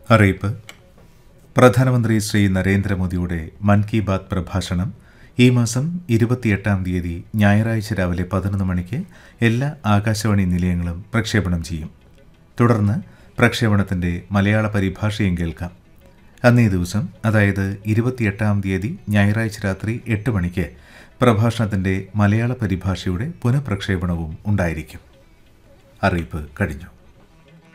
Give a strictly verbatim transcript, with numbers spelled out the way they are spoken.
അറിയിപ്പ്. പ്രധാനമന്ത്രി ശ്രീ നരേന്ദ്രമോദിയുടെ മൻ കി ബാത് പ്രഭാഷണം ഈ മാസം ഇരുപത്തിയെട്ടാം തീയതി ഞായറാഴ്ച രാവിലെ പതിനൊന്ന് മണിക്ക് എല്ലാ ആകാശവാണി നിലയങ്ങളും പ്രക്ഷേപണം ചെയ്യും. തുടർന്ന് പ്രക്ഷേപണത്തിന്റെ മലയാള പരിഭാഷയും കേൾക്കാം. അന്നേ ദിവസം, അതായത് ഇരുപത്തിയെട്ടാം തീയതി ഞായറാഴ്ച രാത്രി എട്ട് മണിക്ക് പ്രഭാഷണത്തിന്റെ മലയാള പരിഭാഷയുടെ പുനഃപ്രക്ഷേപണവും ഉണ്ടായിരിക്കും. അറിയിപ്പ് കഴിഞ്ഞു.